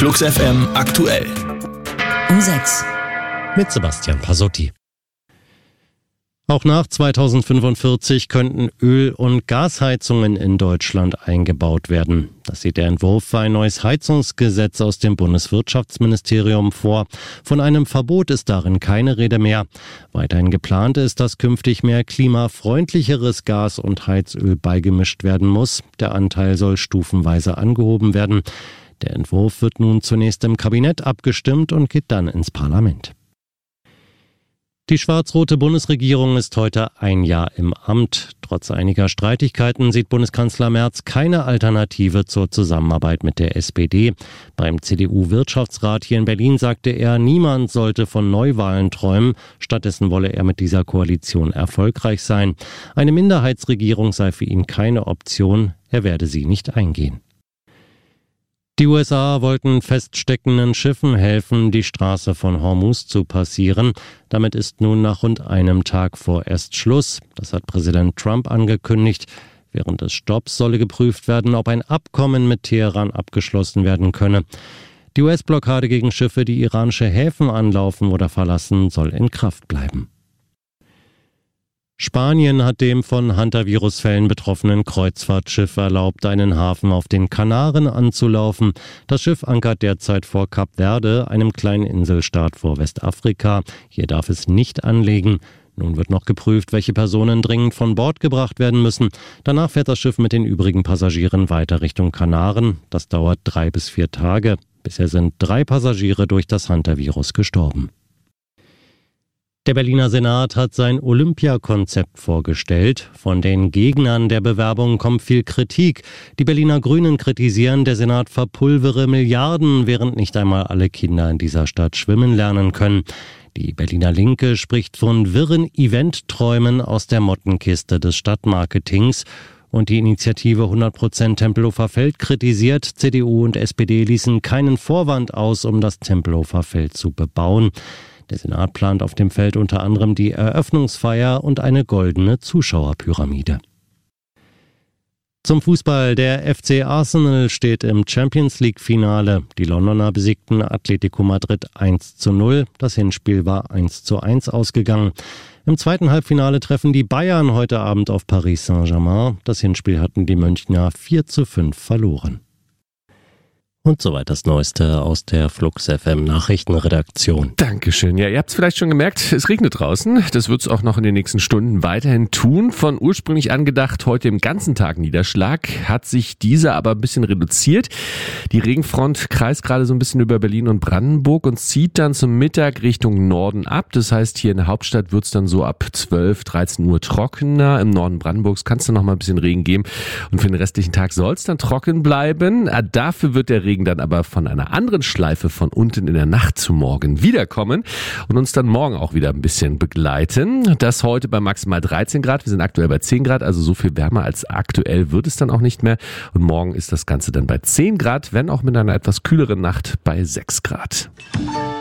Flux FM aktuell. Um 6. Mit Sebastian Pasotti. Auch nach 2045 könnten Öl- und Gasheizungen in Deutschland eingebaut werden. Das sieht der Entwurf für ein neues Heizungsgesetz aus dem Bundeswirtschaftsministerium vor. Von einem Verbot ist darin keine Rede mehr. Weiterhin geplant ist, dass künftig mehr klimafreundlicheres Gas und Heizöl beigemischt werden muss. Der Anteil soll stufenweise angehoben werden. Der Entwurf wird nun zunächst im Kabinett abgestimmt und geht dann ins Parlament. Die schwarz-rote Bundesregierung ist heute ein Jahr im Amt. Trotz einiger Streitigkeiten sieht Bundeskanzler Merz keine Alternative zur Zusammenarbeit mit der SPD. Beim CDU-Wirtschaftsrat hier in Berlin sagte er, niemand sollte von Neuwahlen träumen. Stattdessen wolle er mit dieser Koalition erfolgreich sein. Eine Minderheitsregierung sei für ihn keine Option. Er werde sie nicht eingehen. Die USA wollten feststeckenden Schiffen helfen, die Straße von Hormuz zu passieren. Damit ist nun nach rund einem Tag vorerst Schluss. Das hat Präsident Trump angekündigt. Während des Stopps solle geprüft werden, ob ein Abkommen mit Teheran abgeschlossen werden könne. Die US-Blockade gegen Schiffe, die iranische Häfen anlaufen oder verlassen, soll in Kraft bleiben. Spanien hat dem von Hantavirus-Fällen betroffenen Kreuzfahrtschiff erlaubt, einen Hafen auf den Kanaren anzulaufen. Das Schiff ankert derzeit vor Kap Verde, einem kleinen Inselstaat vor Westafrika. Hier darf es nicht anlegen. Nun wird noch geprüft, welche Personen dringend von Bord gebracht werden müssen. Danach fährt das Schiff mit den übrigen Passagieren weiter Richtung Kanaren. Das dauert 3 bis 4 Tage. Bisher sind 3 Passagiere durch das Hantavirus gestorben. Der Berliner Senat hat sein Olympiakonzept vorgestellt. Von den Gegnern der Bewerbung kommt viel Kritik. Die Berliner Grünen kritisieren, der Senat verpulvere Milliarden, während nicht einmal alle Kinder in dieser Stadt schwimmen lernen können. Die Berliner Linke spricht von wirren Eventträumen aus der Mottenkiste des Stadtmarketings. Und die Initiative 100% Tempelhofer Feld kritisiert, CDU und SPD ließen keinen Vorwand aus, um das Tempelhofer Feld zu bebauen. Der Senat plant auf dem Feld unter anderem die Eröffnungsfeier und eine goldene Zuschauerpyramide. Zum Fußball. Der FC Arsenal steht im Champions-League-Finale. Die Londoner besiegten Atletico Madrid 1:0. Das Hinspiel war 1:1 ausgegangen. Im zweiten Halbfinale treffen die Bayern heute Abend auf Paris Saint-Germain. Das Hinspiel hatten die Münchner 4:5 verloren. Und soweit das Neueste aus der Flux FM Nachrichtenredaktion. Dankeschön. Ja, ihr habt es vielleicht schon gemerkt, es regnet draußen. Das wird es auch noch in den nächsten Stunden weiterhin tun. Von ursprünglich angedacht heute im ganzen Tag Niederschlag hat sich dieser aber ein bisschen reduziert. Die Regenfront kreist gerade so ein bisschen über Berlin und Brandenburg und zieht dann zum Mittag Richtung Norden ab. Das heißt, hier in der Hauptstadt wird es dann so ab 12, 13 Uhr trockener. Im Norden Brandenburgs kann es dann noch mal ein bisschen Regen geben. Und für den restlichen Tag soll es dann trocken bleiben. Dafür wird der Regen dann aber von einer anderen Schleife von unten in der Nacht zu morgen wiederkommen und uns dann morgen auch wieder ein bisschen begleiten. Das heute bei maximal 13 Grad. Wir sind aktuell bei 10 Grad, also so viel wärmer als aktuell wird es dann auch nicht mehr. Und morgen ist das Ganze dann bei 10 Grad, wenn auch mit einer etwas kühleren Nacht bei 6 Grad.